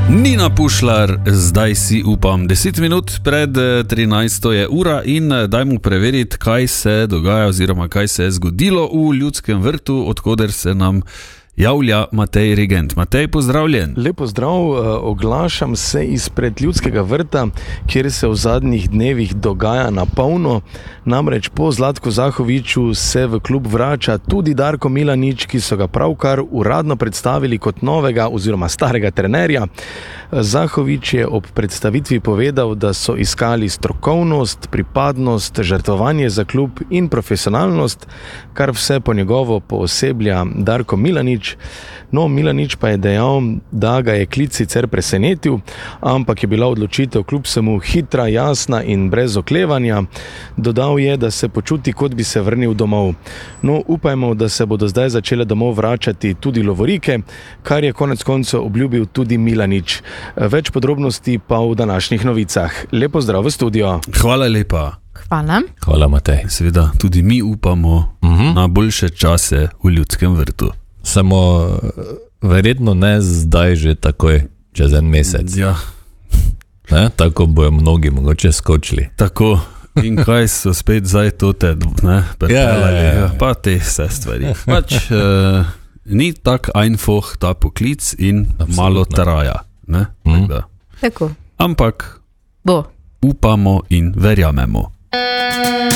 Nina Pušlar, zdaj si upam 10 minut pred 13. je ura in dajmo preveriti, kaj se dogaja oziroma kaj se je zgodilo v Ljudskem vrtu, odkoder se nam javlja Matej Regent. Matej, pozdravljen. Lepo zdrav, oglašam se izpred Ljudskega vrta, kjer se v zadnjih dnevih dogaja na polno. Namreč po Zlatku Zahoviču se v klub vrača tudi Darko Milanič, ki so ga pravkar uradno predstavili kot novega oziroma starega trenerja. Zahovič je ob predstavitvi povedal, da so iskali strokovnost, pripadnost, žrtvovanje za klub in profesionalnost, kar vse po njegovo pooseblja Darko Milanič. No, Milanič pa je dejal, da ga je klic sicer presenetil, ampak je bila odločitev kljub vsemu hitra, jasna in brez oklevanja. Dodal je, da se počuti, kot bi se vrnil domov. No, upajmo, da se bodo zdaj začele domov vračati tudi lovorike, kar je konec koncev obljubil tudi Milanič. Več podrobnosti pa v današnjih novicah. Lepo zdrav v studio. Hvala lepa. Hvala. Hvala, Matej. Seveda, tudi mi upamo na boljše čase v Ljudskem vrtu. Samo verjetno ne zdaj že takoj, čez en mesec. Ja. Ne? Tako bojo mnogi mogoče skočili. Tako. In kaj so spet zdaj to te, ne, prepeljali, pa te vse stvari. Pač ni tak einfach ta poklic in absolutno malo traja. Ne? Tako. Ampak bo. Upamo in verjamemo.